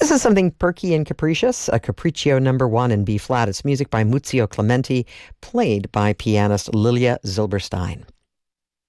This is something perky and capricious, a Capriccio number 1 in B flat. It's music by Muzio Clementi, played by pianist Lilia Zilberstein.